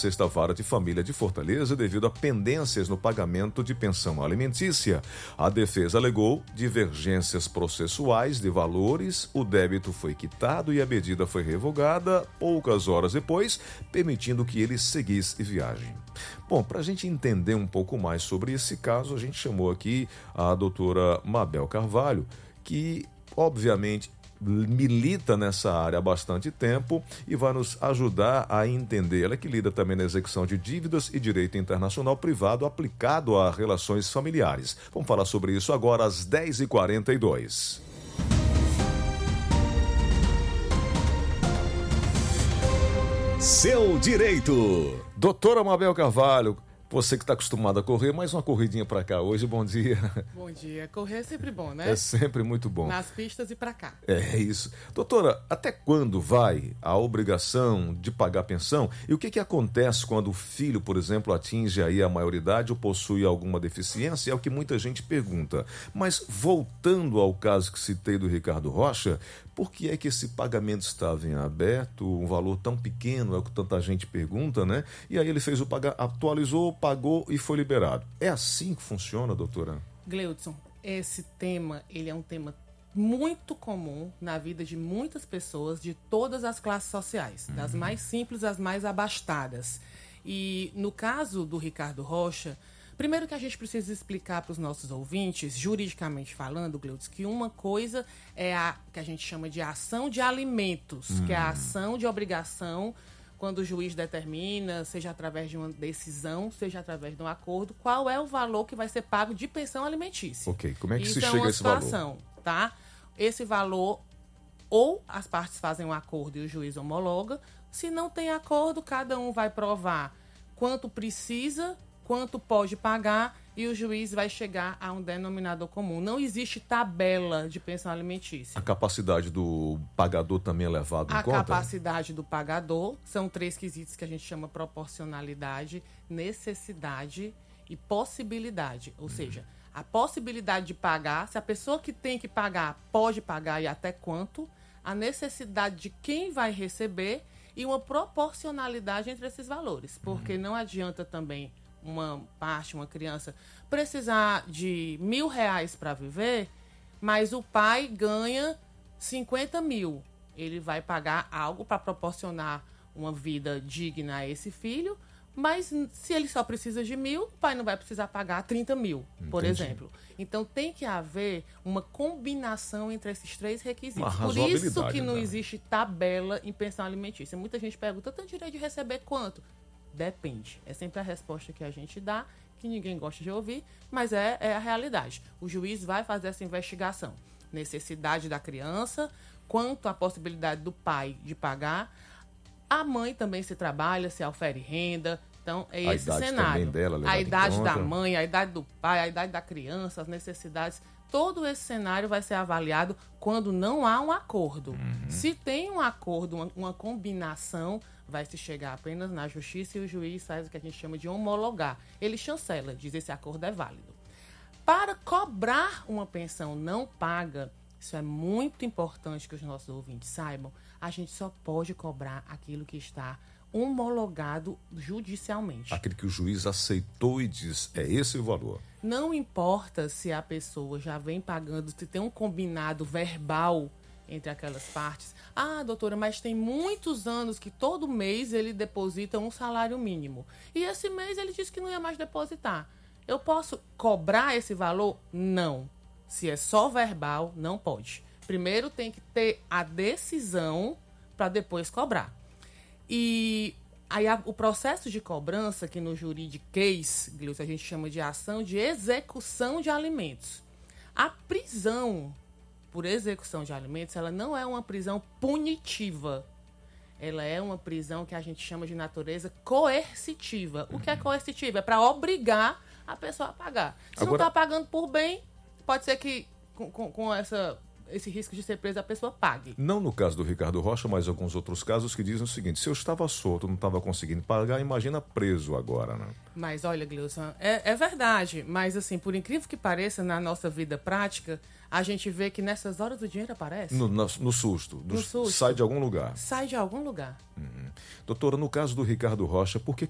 Sexta Vara de Família de Fortaleza devido a pendências no pagamento de pensão alimentícia. A defesa alegou divergências processuais de valores, o débito foi quitado e a medida foi revogada poucas horas depois, permitindo que ele seguisse viagem. Bom, para a gente entender um pouco mais sobre esse caso, a gente chamou aqui a doutora Mabel Carvalho, que obviamente milita nessa área há bastante tempo e vai nos ajudar a entender. Ela que lida também na execução de dívidas e direito internacional privado aplicado a relações familiares. Vamos falar sobre isso agora às 10h42. Seu direito. Doutora Mabel Carvalho, você que está acostumado a correr, mais uma corridinha para cá hoje, bom dia. Bom dia, correr é sempre bom, né? É sempre muito bom. Nas pistas e para cá. É isso. Doutora, até quando vai a obrigação de pagar pensão? E o que acontece quando o filho, por exemplo, atinge aí a maioridade ou possui alguma deficiência? É o que muita gente pergunta. Mas voltando ao caso que citei do Ricardo Rocha, por que é que esse pagamento estava em aberto, um valor tão pequeno, é o que tanta gente pergunta, né? E aí ele fez o pagamento, atualizou, pagou e foi liberado. É assim que funciona, doutora? Gleudson, esse tema, ele é um tema muito comum na vida de muitas pessoas de todas as classes sociais, das mais simples às mais abastadas. E no caso do Ricardo Rocha, primeiro que a gente precisa explicar para os nossos ouvintes, juridicamente falando, Gleudson, que uma coisa é a que a gente chama de ação de alimentos, que é a ação de obrigação quando o juiz determina, seja através de uma decisão, seja através de um acordo, qual é o valor que vai ser pago de pensão alimentícia. Ok, como é que Isso se chega a esse valor? Isso é uma situação, tá? Esse valor, ou as partes fazem um acordo e o juiz homologa, se não tem acordo, cada um vai provar quanto precisa, quanto pode pagar e o juiz vai chegar a um denominador comum. Não existe tabela de pensão alimentícia. A capacidade do pagador também é levada em conta? A capacidade do pagador são 3 quesitos que a gente chama proporcionalidade, necessidade e possibilidade. Ou seja, a possibilidade de pagar, se a pessoa que tem que pagar pode pagar e até quanto, a necessidade de quem vai receber e uma proporcionalidade entre esses valores. Porque não adianta também uma criança, precisar de R$1.000 para viver, mas o pai ganha 50 mil. Ele vai pagar algo para proporcionar uma vida digna a esse filho, mas se ele só precisa de 1.000, o pai não vai precisar pagar 30 mil, por exemplo. Então tem que haver uma combinação entre esses 3 requisitos. Por isso que não existe tabela em pensão alimentícia. Muita gente pergunta, tem direito de receber quanto? Depende. É sempre a resposta que a gente dá, que ninguém gosta de ouvir, mas é a realidade. O juiz vai fazer essa investigação. Necessidade da criança, quanto a possibilidade do pai de pagar. A mãe também se trabalha, se ofere renda. Então, é esse cenário. A idade da mãe, a idade do pai, a idade da criança, as necessidades. Todo esse cenário vai ser avaliado quando não há um acordo. Se tem um acordo, uma combinação, vai se chegar apenas na justiça e o juiz faz o que a gente chama de homologar. Ele chancela, diz esse acordo é válido. Para cobrar uma pensão não paga, isso é muito importante que os nossos ouvintes saibam, a gente só pode cobrar aquilo que está homologado judicialmente. Aquele que o juiz aceitou e diz, é esse o valor. Não importa se a pessoa já vem pagando, se tem um combinado verbal entre aquelas partes. Ah, doutora, mas tem muitos anos que todo mês ele deposita um salário mínimo. E esse mês ele disse que não ia mais depositar. Eu posso cobrar esse valor? Não. Se é só verbal, não pode. Primeiro tem que ter a decisão para depois cobrar. E aí o processo de cobrança, que no juridiquês, Gleudson, a gente chama de ação de execução de alimentos. A prisão por execução de alimentos, ela não é uma prisão punitiva. Ela é uma prisão que a gente chama de natureza coercitiva. O que é coercitiva? É para obrigar a pessoa a pagar. Se não está pagando por bem, pode ser que com esse risco de ser preso a pessoa pague. Não no caso do Ricardo Rocha, mas alguns outros casos que dizem o seguinte, se eu estava solto, não estava conseguindo pagar, imagina preso agora, né? Mas olha, Gleudson, é verdade, mas assim, por incrível que pareça, na nossa vida prática, a gente vê que nessas horas o dinheiro aparece. No susto. No susto. Sai de algum lugar. Sai de algum lugar. Doutora, no caso do Ricardo Rocha, por que